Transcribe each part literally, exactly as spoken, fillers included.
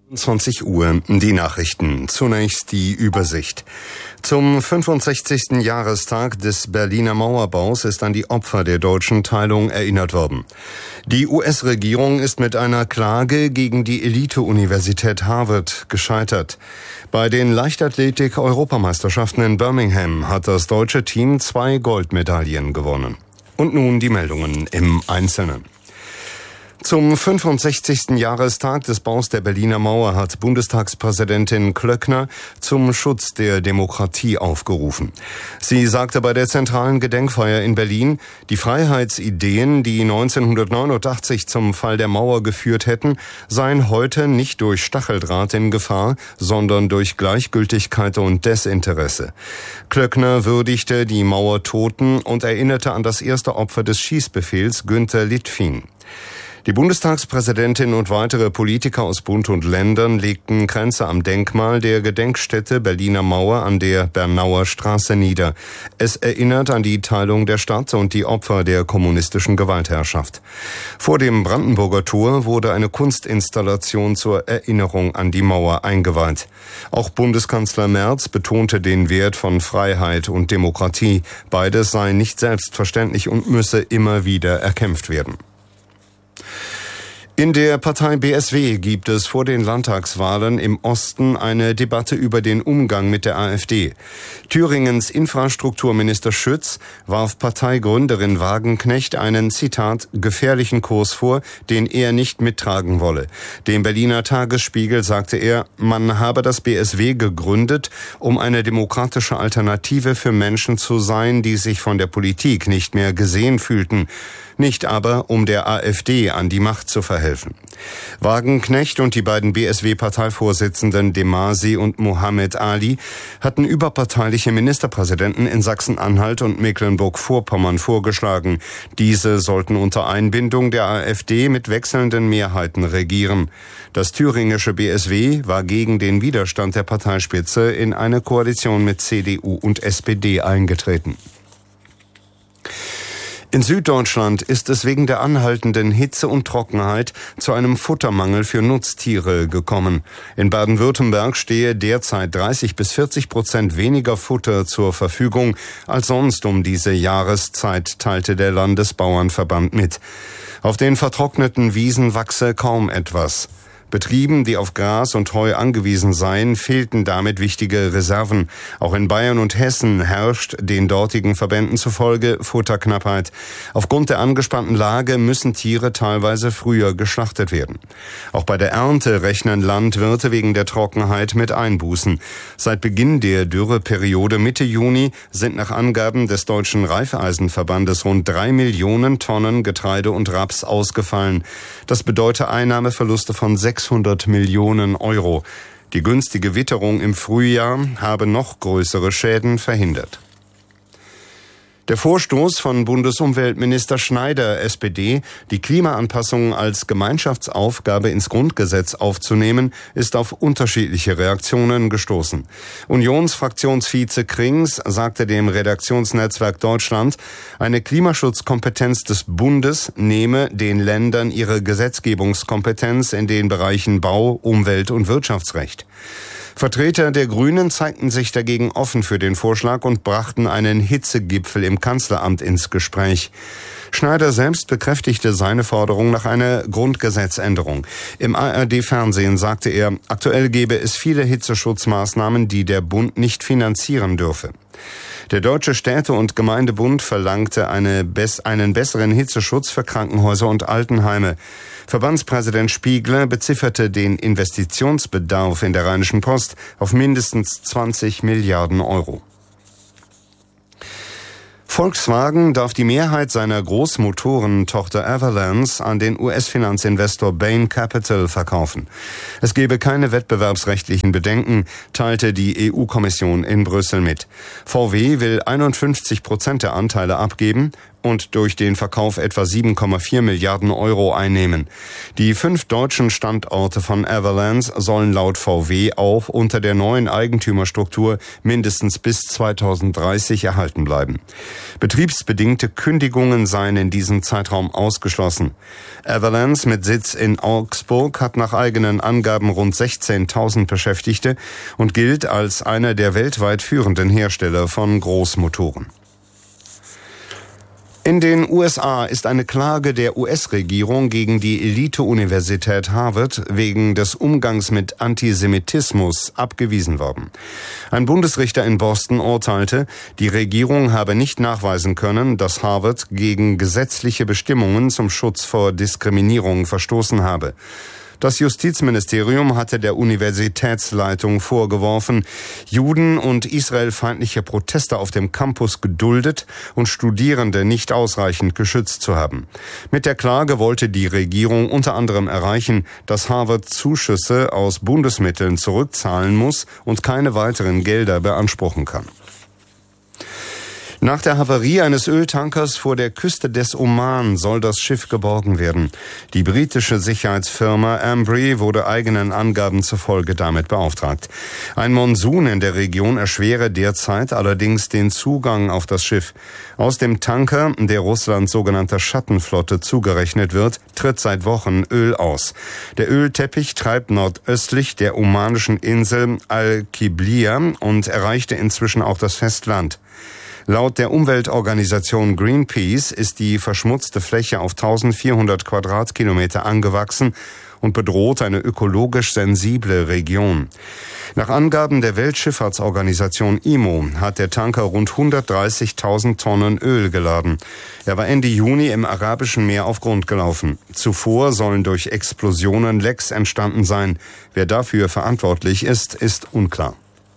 zwanzig Uhr, die Nachrichten. Zunächst die Übersicht. Zum fünfundsechzigsten Jahrestag des Berliner Mauerbaus ist an die Opfer der deutschen Teilung erinnert worden. Die U S-Regierung ist mit einer Klage gegen die Elite-Universität Harvard gescheitert. Bei den Leichtathletik-Europameisterschaften in Birmingham hat das deutsche Team zwei Goldmedaillen gewonnen. Und nun die Meldungen im Einzelnen. Zum fünfundsechzigsten Jahrestag des Baus der Berliner Mauer hat Bundestagspräsidentin Klöckner zum Schutz der Demokratie aufgerufen. Sie sagte bei der zentralen Gedenkfeier in Berlin, die Freiheitsideen, die neunzehnhundertneunundachtzig zum Fall der Mauer geführt hätten, seien heute nicht durch Stacheldraht in Gefahr, sondern durch Gleichgültigkeit und Desinteresse. Klöckner würdigte die Mauertoten und erinnerte an das erste Opfer des Schießbefehls, Günter Litvin. Die Bundestagspräsidentin und weitere Politiker aus Bund und Ländern legten Kränze am Denkmal der Gedenkstätte Berliner Mauer an der Bernauer Straße nieder. Es erinnert an die Teilung der Stadt und die Opfer der kommunistischen Gewaltherrschaft. Vor dem Brandenburger Tor wurde eine Kunstinstallation zur Erinnerung an die Mauer eingeweiht. Auch Bundeskanzler Merz betonte den Wert von Freiheit und Demokratie. Beides sei nicht selbstverständlich und müsse immer wieder erkämpft werden. In der Partei B S W gibt es vor den Landtagswahlen im Osten eine Debatte über den Umgang mit der AfD. Thüringens Infrastrukturminister Schütz warf Parteigründerin Wagenknecht einen, Zitat, gefährlichen Kurs vor, den er nicht mittragen wolle. Dem Berliner Tagesspiegel sagte er, man habe das B S W gegründet, um eine demokratische Alternative für Menschen zu sein, die sich von der Politik nicht mehr gesehen fühlten. Nicht aber, um der AfD an die Macht zu verhelfen. Wagenknecht und die beiden B S W-Parteivorsitzenden De Masi und Mohammed Ali hatten überparteiliche Ministerpräsidenten in Sachsen-Anhalt und Mecklenburg-Vorpommern vorgeschlagen. Diese sollten unter Einbindung der AfD mit wechselnden Mehrheiten regieren. Das thüringische B S W war gegen den Widerstand der Parteispitze in eine Koalition mit C D U und S P D eingetreten. In Süddeutschland ist es wegen der anhaltenden Hitze und Trockenheit zu einem Futtermangel für Nutztiere gekommen. In Baden-Württemberg stehe derzeit dreißig bis vierzig Prozent weniger Futter zur Verfügung als sonst um diese Jahreszeit, teilte der Landesbauernverband mit. Auf den vertrockneten Wiesen wachse kaum etwas. Betrieben, die auf Gras und Heu angewiesen seien, fehlten damit wichtige Reserven. Auch in Bayern und Hessen herrscht den dortigen Verbänden zufolge Futterknappheit. Aufgrund der angespannten Lage müssen Tiere teilweise früher geschlachtet werden. Auch bei der Ernte rechnen Landwirte wegen der Trockenheit mit Einbußen. Seit Beginn der Dürreperiode Mitte Juni sind nach Angaben des Deutschen Reifeisenverbandes rund drei Millionen Tonnen Getreide und Raps ausgefallen. Das bedeutet Einnahmeverluste von sechshundert Millionen Euro. Die günstige Witterung im Frühjahr habe noch größere Schäden verhindert. Der Vorstoß von Bundesumweltminister Schneider, S P D, die Klimaanpassung als Gemeinschaftsaufgabe ins Grundgesetz aufzunehmen, ist auf unterschiedliche Reaktionen gestoßen. Unionsfraktionsvize Krings sagte dem Redaktionsnetzwerk Deutschland, eine Klimaschutzkompetenz des Bundes nehme den Ländern ihre Gesetzgebungskompetenz in den Bereichen Bau, Umwelt und Wirtschaftsrecht. Vertreter der Grünen zeigten sich dagegen offen für den Vorschlag und brachten einen Hitzegipfel im Kanzleramt ins Gespräch. Schneider selbst bekräftigte seine Forderung nach einer Grundgesetzänderung. Im A R D-Fernsehen sagte er, aktuell gäbe es viele Hitzeschutzmaßnahmen, die der Bund nicht finanzieren dürfe. Der Deutsche Städte- und Gemeindebund verlangte eine, einen besseren Hitzeschutz für Krankenhäuser und Altenheime. Verbandspräsident Spiegler bezifferte den Investitionsbedarf in der Rheinischen Post auf mindestens zwanzig Milliarden Euro. Volkswagen darf die Mehrheit seiner Großmotorentochter Avalanche an den U S-Finanzinvestor Bain Capital verkaufen. Es gebe keine wettbewerbsrechtlichen Bedenken, teilte die E U-Kommission in Brüssel mit. V W will einundfünfzig Prozent der Anteile abgeben und durch den Verkauf etwa sieben Komma vier Milliarden Euro einnehmen. Die fünf deutschen Standorte von Everlands sollen laut V W auch unter der neuen Eigentümerstruktur mindestens bis zweitausenddreißig erhalten bleiben. Betriebsbedingte Kündigungen seien in diesem Zeitraum ausgeschlossen. Everlands mit Sitz in Augsburg hat nach eigenen Angaben rund sechzehntausend Beschäftigte und gilt als einer der weltweit führenden Hersteller von Großmotoren. In den U S A ist eine Klage der U S-Regierung gegen die Elite-Universität Harvard wegen des Umgangs mit Antisemitismus abgewiesen worden. Ein Bundesrichter in Boston urteilte, die Regierung habe nicht nachweisen können, dass Harvard gegen gesetzliche Bestimmungen zum Schutz vor Diskriminierung verstoßen habe. Das Justizministerium hatte der Universitätsleitung vorgeworfen, Juden und israelfeindliche Proteste auf dem Campus geduldet und Studierende nicht ausreichend geschützt zu haben. Mit der Klage wollte die Regierung unter anderem erreichen, dass Harvard Zuschüsse aus Bundesmitteln zurückzahlen muss und keine weiteren Gelder beanspruchen kann. Nach der Havarie eines Öltankers vor der Küste des Oman soll das Schiff geborgen werden. Die britische Sicherheitsfirma Ambry wurde eigenen Angaben zufolge damit beauftragt. Ein Monsun in der Region erschwere derzeit allerdings den Zugang auf das Schiff. Aus dem Tanker, der Russland sogenannter Schattenflotte zugerechnet wird, tritt seit Wochen Öl aus. Der Ölteppich treibt nordöstlich der omanischen Insel Al-Qiblia und erreichte inzwischen auch das Festland. Laut der Umweltorganisation Greenpeace ist die verschmutzte Fläche auf eintausendvierhundert Quadratkilometer angewachsen und bedroht eine ökologisch sensible Region. Nach Angaben der Weltschifffahrtsorganisation I M O hat der Tanker rund hundertdreißigtausend Tonnen Öl geladen. Er war Ende Juni im Arabischen Meer auf Grund gelaufen. Zuvor sollen durch Explosionen Lecks entstanden sein. Wer dafür verantwortlich ist, ist unklar.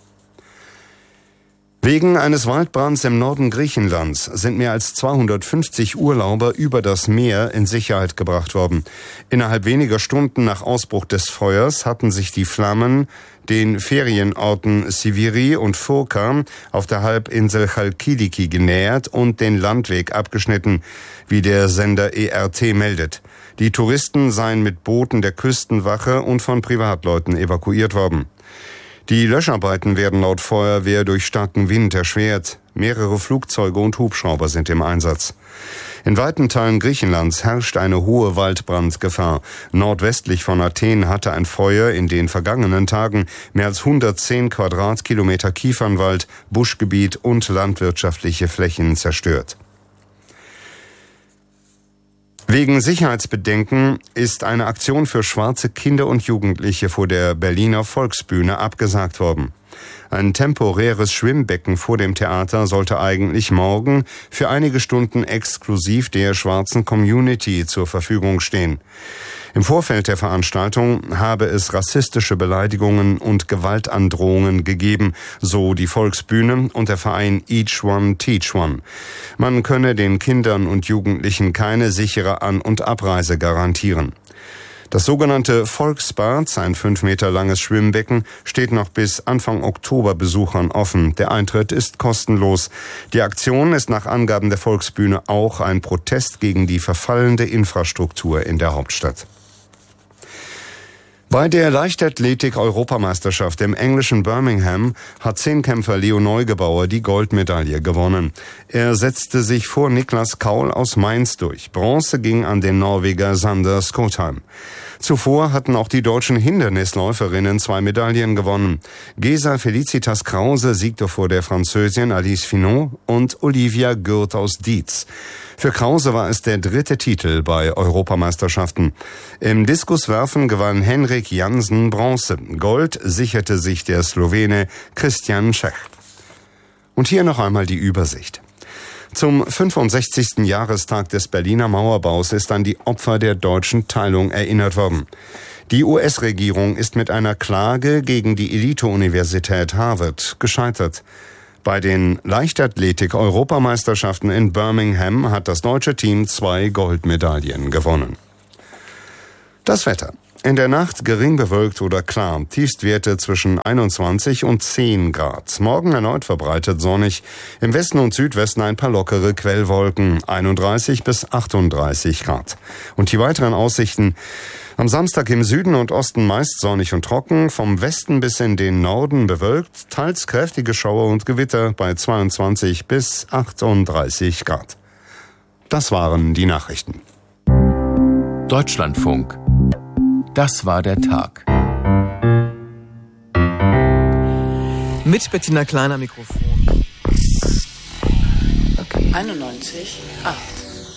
Wegen eines Waldbrands im Norden Griechenlands sind mehr als zweihundertfünfzig Urlauber über das Meer in Sicherheit gebracht worden. Innerhalb weniger Stunden nach Ausbruch des Feuers hatten sich die Flammen den Ferienorten Siviri und Foka auf der Halbinsel Chalkidiki genähert und den Landweg abgeschnitten, wie der Sender E R T meldet. Die Touristen seien mit Booten der Küstenwache und von Privatleuten evakuiert worden. Die Löscharbeiten werden laut Feuerwehr durch starken Wind erschwert. Mehrere Flugzeuge und Hubschrauber sind im Einsatz. In weiten Teilen Griechenlands herrscht eine hohe Waldbrandgefahr. Nordwestlich von Athen hatte ein Feuer in den vergangenen Tagen mehr als hundertzehn Quadratkilometer Kiefernwald, Buschgebiet und landwirtschaftliche Flächen zerstört. Wegen Sicherheitsbedenken ist eine Aktion für schwarze Kinder und Jugendliche vor der Berliner Volksbühne abgesagt worden. Ein temporäres Schwimmbecken vor dem Theater sollte eigentlich morgen für einige Stunden exklusiv der schwarzen Community zur Verfügung stehen. Im Vorfeld der Veranstaltung habe es rassistische Beleidigungen und Gewaltandrohungen gegeben, so die Volksbühne und der Verein Each One Teach One. Man könne den Kindern und Jugendlichen keine sichere An- und Abreise garantieren. Das sogenannte Volksbad, ein fünf Meter langes Schwimmbecken, steht noch bis Anfang Oktober Besuchern offen. Der Eintritt ist kostenlos. Die Aktion ist nach Angaben der Volksbühne auch ein Protest gegen die verfallende Infrastruktur in der Hauptstadt. Bei der Leichtathletik-Europameisterschaft im englischen Birmingham hat Zehnkämpfer Leo Neugebauer die Goldmedaille gewonnen. Er setzte sich vor Niklas Kaul aus Mainz durch. Bronze ging an den Norweger Sander Skotheim. Zuvor hatten auch die deutschen Hindernisläuferinnen zwei Medaillen gewonnen. Gesa Felicitas Krause siegte vor der Französin Alice Finot und Olivia Gürt aus Dietz. Für Krause war es der dritte Titel bei Europameisterschaften. Im Diskuswerfen gewann Henrik Jansen Bronze. Gold sicherte sich der Slowene Christian Čech. Und hier noch einmal die Übersicht. Zum fünfundsechzigsten Jahrestag des Berliner Mauerbaus ist an die Opfer der deutschen Teilung erinnert worden. Die U S-Regierung ist mit einer Klage gegen die Elite-Universität Harvard gescheitert. Bei den Leichtathletik-Europameisterschaften in Birmingham hat das deutsche Team zwei Goldmedaillen gewonnen. Das Wetter. In der Nacht gering bewölkt oder klar. Tiefstwerte zwischen einundzwanzig und zehn Grad. Morgen erneut verbreitet sonnig. Im Westen und Südwesten ein paar lockere Quellwolken. einunddreißig bis achtunddreißig Grad. Und die weiteren Aussichten: am Samstag im Süden und Osten meist sonnig und trocken. Vom Westen bis in den Norden bewölkt. Teils kräftige Schauer und Gewitter bei zweiundzwanzig bis achtunddreißig Grad. Das waren die Nachrichten. Deutschlandfunk. Das war der Tag. Mit Bettina Klein am Mikrofon. Okay. einundneunzig Komma acht